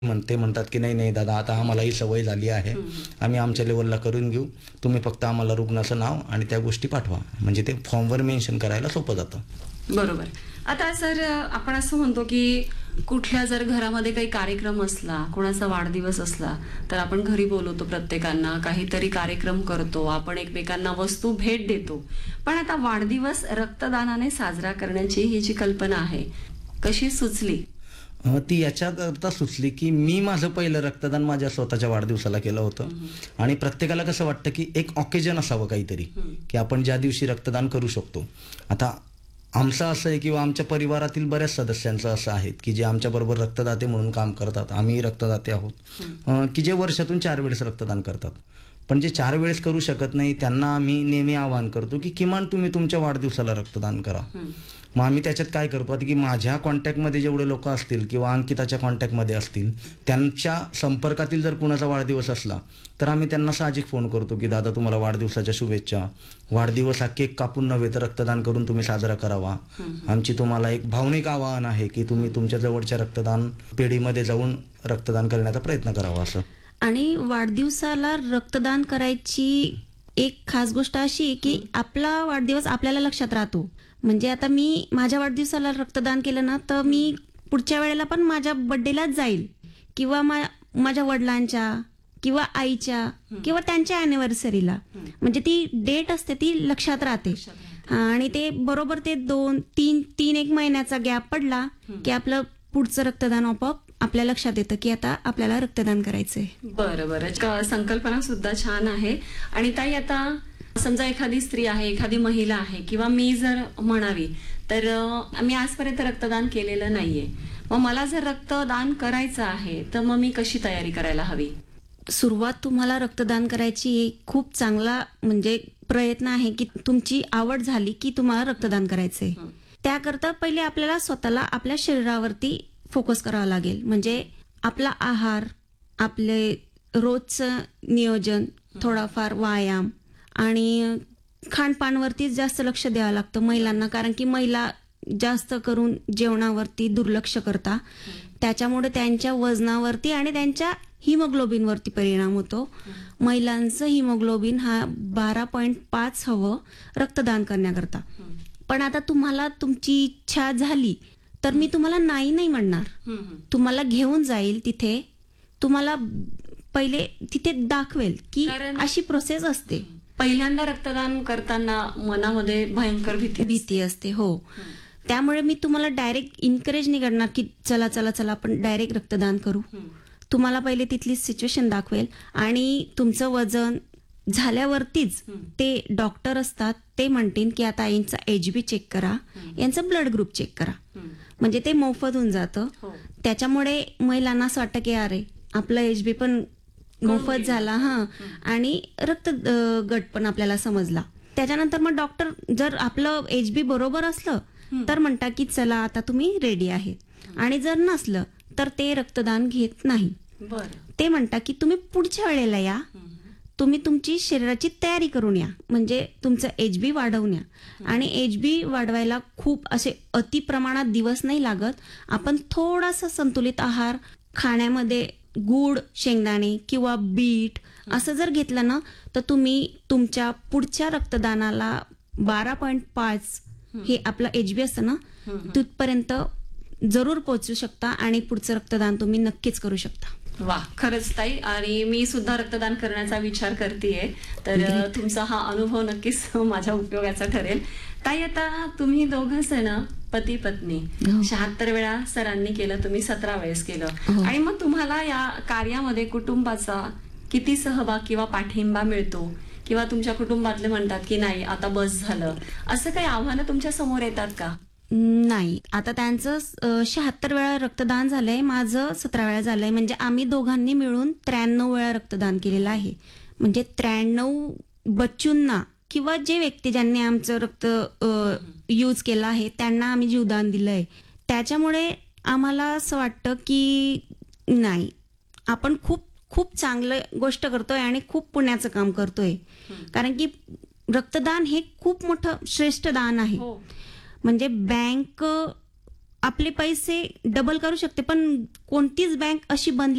ते म्हणतात की नाही नाही दादा, आता आम्हाला ही सवय झाली आहे, आम्ही आमच्या लेवलला करून घेऊ, तुम्ही फक्त आम्हाला रुग्णाचं नाव आणि त्या गोष्टी पाठवा. म्हणजे ते फॉर्मवर मेन्शन करायला सोपं जातं. बरोबर. आता सर आपण असं म्हणतो की कुठल्या जर घरामध्ये काही कार्यक्रम असला, कोणाचा वाढदिवस असला, तर आपण घरी बोलवतो प्रत्येकांना, काहीतरी कार्यक्रम करतो, आपण एकमेकांना वस्तू भेट देतो. पण आता वाढदिवस रक्तदानाने साजरा करण्याची ही जी कल्पना आहे, कशी सुचली? ती याच्याकरता सुचली की मी माझं पहिलं रक्तदान माझ्या स्वतःच्या वाढदिवसाला केलं होतं. आणि प्रत्येकाला कसं वाटतं की एक ऑकेजन असावं काहीतरी, की आपण ज्या दिवशी रक्तदान करू शकतो. आता आमचं असं आहे किंवा आमच्या परिवारातील बऱ्याच सदस्यांचं असं आहे की जे आमच्याबरोबर रक्तदाते म्हणून काम करतात, आम्ही रक्तदाते आहोत, की जे वर्षातून 4 वेळेस रक्तदान करतात. पण जे 4 वेळेस करू शकत नाही त्यांना आम्ही नेहमी आवाहन करतो की किमान तुम्ही तुमच्या वाढदिवसाला रक्तदान करा. मग आम्ही त्याच्यात काय करतो की माझ्या कॉन्टॅक्टमध्ये जेवढे लोक असतील किंवा अंकिताच्या कॉन्टॅक्टमध्ये असतील, त्यांच्या संपर्कातील जर कुणाचा वाढदिवस असला तर आम्ही त्यांना साहजिक फोन करतो की दादा तुम्हाला वाढदिवसाच्या शुभेच्छा, वाढदिवस हा केक कापून नव्हे तर रक्तदान करून तुम्ही साजरा करावा. आमची तुम्हाला एक भावनिक आवाहन आहे की तुम्ही तुमच्या जवळच्या रक्तदान पेढीमध्ये जाऊन रक्तदान करण्याचा प्रयत्न करावा असं. आणि वाढदिवसाला रक्तदान करायची एक खास गोष्ट अशी आहे की आपला वाढदिवस आपल्याला लक्षात राहतो. म्हणजे आता मी माझ्या वाढदिवसाला रक्तदान केलं ना, तर मी पुढच्या वेळेला पण माझ्या बर्थडेलाच जाईल किंवा माझ्या वडिलांच्या किंवा आईच्या किंवा त्यांच्या अॅनिव्हर्सरीला. म्हणजे ती डेट असते ती लक्षात राहते. आणि ते बरोबर ते 2-3 एक महिन्याचा गॅप पडला की आपलं पुढचं रक्तदान आपोआप आपल्या लक्षात येतं की आता आपल्याला रक्तदान करायचंय. बरं बरं. संकल्पना सुद्धा छान आहे. आणि ताई, आता समजा एखादी स्त्री आहे, एखादी महिला आहे किंवा मी जर म्हणावी तर मी आजपर्यंत रक्तदान केलेलं नाहीये, मग मला जर रक्तदान करायचं आहे तर मग मी कशी तयारी करायला हवी? सुरुवात तुम्हाला रक्तदान करायची खूप चांगला म्हणजे प्रयत्न आहे की तुमची आवड झाली की तुम्हाला रक्तदान करायचंय. त्याकरता पहिले आपल्याला स्वतःला आपल्या शरीरावरती फोकस करावा लागेल. म्हणजे आपला आहार, आपले रोजचं नियोजन, थोडाफार व्यायाम आणि खानपानवरती जास्त लक्ष द्यावं लागतं महिलांना. कारण की महिला जास्त करून जेवणावरती दुर्लक्ष करता, त्याच्यामुळे त्यांच्या वजनावरती आणि त्यांच्या हिमोग्लोबिनवरती परिणाम होतो. महिलांचं हिमोग्लोबिन हा 12.5 हवं रक्तदान करण्याकरता. पण आता तुम्हाला तुमची इच्छा झाली तर मी तुम्हाला नाही म्हणणार. तुम्हाला घेऊन जाईल तिथे, तुम्हाला पहिले तिथे दाखवेल की अशी प्रोसेस असते. पहिल्यांदा रक्तदान करताना मनामध्ये भयंकर भीती असते. हो, त्यामुळे मी तुम्हाला डायरेक्ट इन्करेज नाही करणार की चला चला चला आपण डायरेक्ट रक्तदान करू. तुम्हाला पहिले तिथली सिच्युएशन दाखवेल आणि तुमचं वजन झाल्यावरतीच ते डॉक्टर असतात, ते म्हणतील की आता यांचा HB चेक करा, यांचं ब्लड ग्रुप चेक करा. म्हणजे ते मोफत होऊन जातं. त्याच्यामुळे महिलांना असं वाटतं की अरे आपलं HB पण मोफत झाला आणि रक्त गट पण आपल्याला समजला. त्याच्यानंतर मग डॉक्टर जर आपलं HB बरोबर असलं तर म्हणतात की चला आता तुम्ही रेडी आहे. आणि जर नसलं तर ते रक्तदान घेत नाही. ते म्हणतात की तुम्ही पुढच्या वेळेला या, तुम्ही तुमची शरीराची तयारी करून या, म्हणजे तुमचं HB वाढवून या. आणि HB वाढवायला खूप असे अति प्रमाणात दिवस नाही लागत. आपण थोडासा संतुलित आहार, खाण्यामध्ये गूळ, शेंगदाणे किंवा बीट असं जर घेतलं ना, तर तुम्ही तुमच्या पुढच्या रक्तदानाला 12.5 हे आपलं HB असतं ना, तिथपर्यंत जरूर पोहोचू शकता आणि पुढचं रक्तदान तुम्ही नक्कीच करू शकता. वा, खरंच ताई. आणि मी सुद्धा रक्तदान करण्याचा विचार करतेय, तर तुमचा हा अनुभव नक्कीच माझ्या उपयोगाचा ठरेल. ताई, आता तुम्ही दोघंच आहे ना, पती पत्नी, 76 वेळा सरांनी केलं, तुम्ही 17 वेळेस केलं. आणि मग तुम्हाला या कार्यामध्ये कुटुंबाचा किती सहभाग किंवा पाठिंबा मिळतो, किंवा तुमच्या कुटुंबातले म्हणतात की नाही आता बस झालं, असं काही आव्हानं तुमच्या समोर येतात का? नाही, आता त्यांचं 76 वेळा रक्तदान झालंय, माझं 17 वेळा झालंय. म्हणजे आम्ही दोघांनी मिळून 93 वेळा रक्तदान केलेलं आहे. म्हणजे 93 बच्चूंना किंवा जे व्यक्ती ज्यांनी आमचं रक्त यूज केलं आहे त्यांना आम्ही जीवदान दिलंय. त्याच्यामुळे आम्हाला असं वाटतं की नाही, आपण खूप खूप चांगलं गोष्ट करतोय आणि खूप पुण्याचं काम करतोय. कारण की रक्तदान हे खूप मोठं श्रेष्ठ दान आहे. म्हणजे बँक आपले पैसे डबल करू शकते, पण कोणतीच बँक अशी बनली